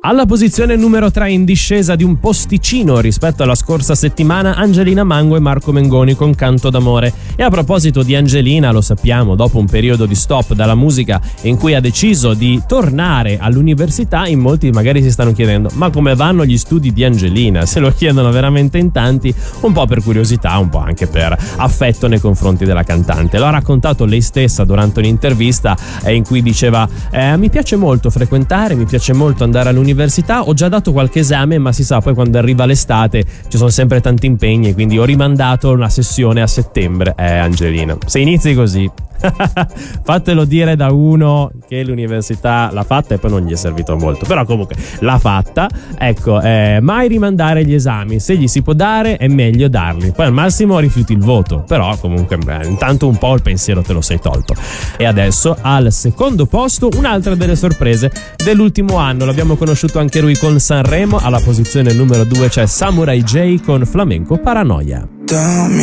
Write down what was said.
Alla posizione numero 3, in discesa di un posticino rispetto alla scorsa settimana, Angelina Mango e Marco Mengoni con Canto d'amore. E a proposito di Angelina, lo sappiamo, dopo un periodo di stop dalla musica in cui ha deciso di tornare all'università, in molti magari si stanno chiedendo: ma come vanno gli studi di Angelina? Se lo chiedono veramente in tanti, un po' per curiosità, un po' anche per affetto nei confronti della cantante. Lo ha raccontato lei stessa durante un'intervista in cui diceva: mi piace molto frequentare, mi piace molto andare all'università, ho già dato qualche esame, ma si sa, poi quando arriva l'estate ci sono sempre tanti impegni, quindi ho rimandato una sessione a settembre. Angelina, se inizi così fatelo dire da uno che l'università l'ha fatta e poi non gli è servito molto, però comunque l'ha fatta. Ecco, mai rimandare gli esami, se gli si può dare è meglio darli, poi al massimo rifiuti il voto, però comunque intanto un po' il pensiero te lo sei tolto. E adesso al secondo posto un'altra delle sorprese dell'ultimo anno, l'abbiamo conosciuto anche lui con Sanremo. Alla posizione numero 2 c'è Samurai J con Flamenco Paranoia.